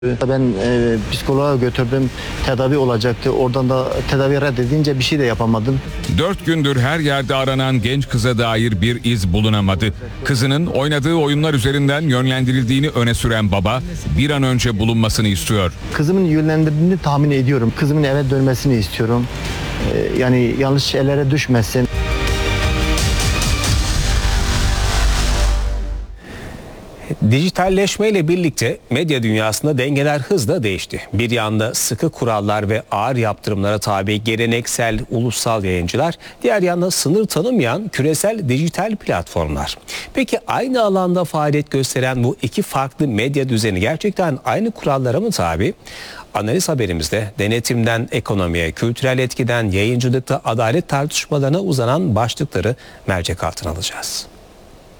Ben psikoloğa götürdüm, tedavi olacaktı. Oradan da tedavi reddedince bir şey de yapamadım. 4 gündür her yerde aranan genç kıza dair bir iz bulunamadı. Kızının oynadığı oyunlar üzerinden yönlendirildiğini öne süren baba bir an önce bulunmasını istiyor. Kızımın yönlendirdiğini tahmin ediyorum. Kızımın eve dönmesini istiyorum. Yani yanlış ellere düşmesin. Dijitalleşmeyle birlikte medya dünyasında dengeler hızla değişti. Bir yanda sıkı kurallar ve ağır yaptırımlara tabi geleneksel ulusal yayıncılar, diğer yanda sınır tanımayan küresel dijital platformlar. Peki aynı alanda faaliyet gösteren bu iki farklı medya düzeni gerçekten aynı kurallara mı tabi? Analiz haberimizde denetimden ekonomiye, kültürel etkiden yayıncılıkta adalet tartışmalarına uzanan başlıkları mercek altına alacağız.